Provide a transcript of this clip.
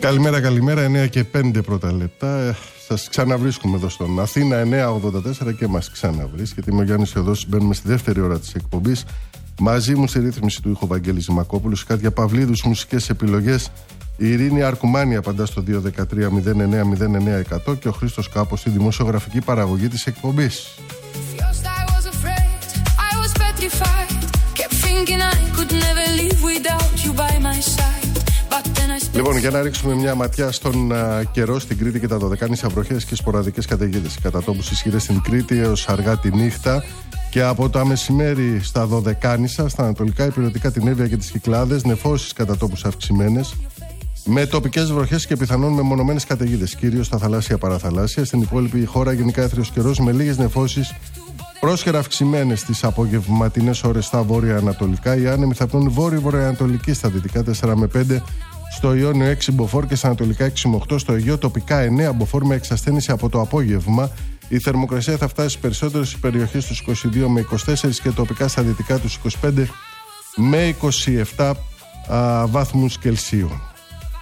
Καλημέρα, 9 και 5 πρώτα λεπτά. Σας ξαναβρίσκουμε εδώ στον Αθήνα 984 και μας ξαναβρίσκεται. Είμαι ο Γιάννης Θεοδόσης. Μπαίνουμε στη δεύτερη ώρα της εκπομπής. Μαζί μου στη ρύθμιση του ήχου Βαγγέλης Ζημακόπουλος, η Κάτια Παυλίδου, μουσικές επιλογές, η Ειρήνη Αρκουμάνη απαντά στο 213-09-09-100 και ο Χρήστος Κάπος στη δημοσιογραφική παραγωγή της εκπομπής. Λοιπόν, για να ρίξουμε μια ματιά στον καιρό στην Κρήτη και τα δωδεκάνησα, βροχές και σποραδικές καταιγίδες. Κατά τόπους ισχυρές στην Κρήτη έως αργά τη νύχτα και από τα μεσημέρι στα δωδεκάνησα, στα ανατολικά, υπηρετικά την Εύβοια και τις Κυκλάδες, νεφώσεις κατά τόπους αυξημένες, με τοπικές βροχές και πιθανόν μεμονωμένες καταιγίδες, κυρίως στα θαλάσσια παραθαλάσσια. Στην υπόλοιπη χώρα γενικά έθριος καιρός με λίγες νεφώσεις, πρόσχερα αυξημένες στις απογευματινές ώρες στα βόρεια-ανατολικά. Οι άνεμοι θα πνούν βόρειο-βορειοανατολική στα δυτικά 4 με 5. Στο Ιόνιο 6 μποφόρ και στα ανατολικά 6 με 8. Στο Αιγαίο τοπικά 9 μποφόρ με εξασθένηση από το απόγευμα. Η θερμοκρασία θα φτάσει στις περισσότερες περιοχές τους 22 με 24 και τοπικά στα δυτικά τους 25 με 27 βαθμούς Κελσίου.